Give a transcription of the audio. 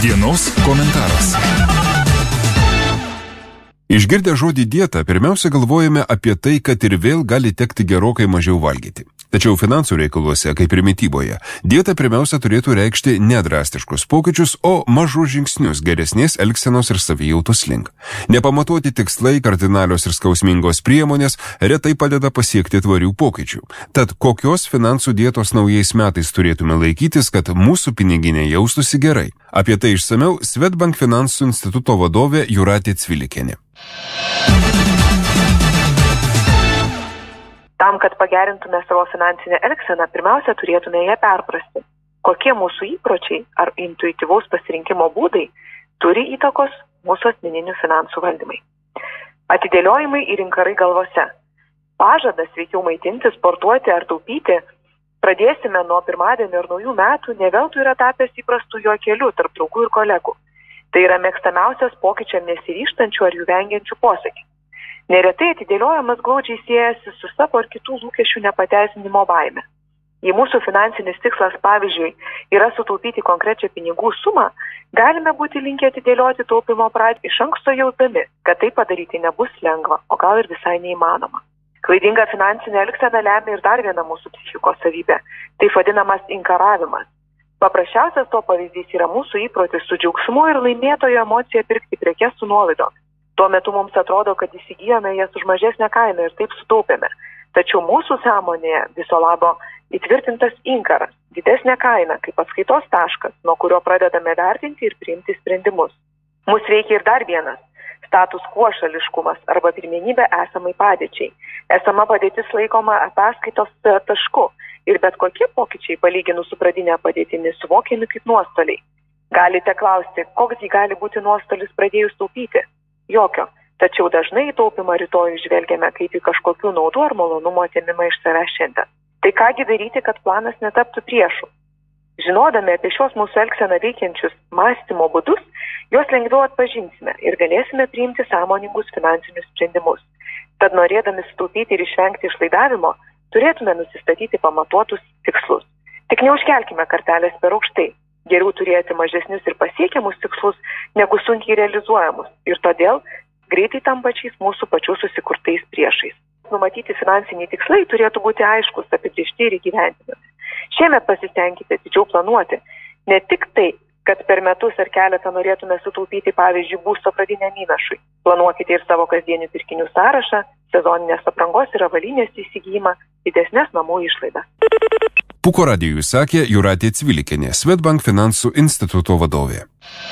Dienos komentaras. Išgirdę žodį dieta, pirmiausia galvojame apie tai, kad ir vėl gali tekti gerokai mažiau valgyti. Tačiau finansų reikaluose, kaip ir mityboje, dieta pirmiausia turėtų reikšti nedrastiškus pokyčius, o mažus žingsnius geresnės elgsenos ir savijautos link. Nepamatuoti tikslai, kardinalios ir skausmingos priemonės retai padeda pasiekti tvarių pokyčių. Tad kokios finansų dietos naujais metais turėtume laikytis, kad mūsų piniginė jaustųsi gerai? Apie tai išsamiau Swedbank finansų instituto vadovė Jūratė Cvilikienė. Tam, kad pagerintume savo finansinę elgseną, pirmiausia turėtume ją perprasti. Kokie mūsų įpročiai ar intuityvaus pasirinkimo būdai turi įtakos mūsų asmeninių finansų valdymai. Atidėliojimai ir inkarai galvose. Pažadas sveikiau maitinti, sportuoti ar taupyti pradėsime nuo pirmadienio ir naujų metų ne veltui yra tapęs įprastų juokelių tarp draugų ir kolegų. Tai yra mėgstamiausias pokyčiam nesiryžtančių ar jų vengiančių posakį. Neretai atidėliojimas glaudžiai siejasi su savo ar kitų lūkesčių nepateisinimo baime. Jei mūsų finansinis tikslas, pavyzdžiui, yra sutaupyti konkrečią pinigų sumą, galime būti linkę atidėlioti taupimo pradžią iš anksto jausdami, kad tai padaryti nebus lengva, o gal ir visai neįmanoma. Klaidinga finansinė elgsena lemia ir dar vieną mūsų psichikos savybę, taip vadinamas inkaravimas. Paprasčiausias to pavyzdys yra mūsų įprotis su džiaugsmu ir laimėtojo emocija pirkti prekes su nuolaidomis. Tuo metu mums atrodo, kad įsigijome jas už mažesnę kainą ir taip sutaupėme. Tačiau mūsų sąmonėje viso labo įtvirtintas inkaras, didesnė kaina kaip atskaitos taškas, nuo kurio pradedame vertinti ir priimti sprendimus. Mus veikia ir dar vienas – status quo šališkumas arba pirmenybė esamai padėčiai. Esama padėtis laikoma ataskaitos tašku ir bet kokie pokyčiai palyginus su pradinė padėtimi suvokiami kaip nuostoliai. Galite klausti, koks jį gali būti nuostolis pradėjus taupyti? Jokio, tačiau dažnai į taupimą rytoj žvelgiame kaip į kažkokių naudų ar malonumo atėmimą iš savęs šiandien. Tai kągi daryti, kad planas netaptų priešu? Žinodami apie šios mūsų elgseną veikiančius mąstymo būdus, juos lengviau atpažinsime ir galėsime priimti sąmoningus finansinius sprendimus. Tad norėdami sutaupyti ir išvengti išlaidavimo, turėtume nusistatyti pamatuotus tikslus. Tik neužkelkime kartelės per aukštai. Geriau turėti mažesnius ir pasiekiamus tikslus, negu sunkiai realizuojamus ir todėl greitai tampačiais mūsų pačių susikurtais priešais. Numatyti finansiniai tikslai turėtų būti aiškus, apibrėžti ir įgyvendinami. Šiemet pasistengkite didžiau planuoti. Ne tik tai, kad per metus ar keletą norėtume sutaupyti, pavyzdžiui, būsto pradiniam įnašui. Planuokite ir savo kasdienių pirkinių sąrašą, sezoninės aprangos ir avalynės įsigijimą, didesnės namų išlaidas. Puko radijui sakė Jūratė Cvilikienė, Swedbank finansų instituto vadovė.